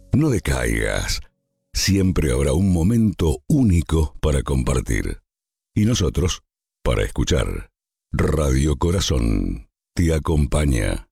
No decaigas. Siempre habrá un momento único para compartir. Y nosotros, para escuchar. Radio Corazón te acompaña.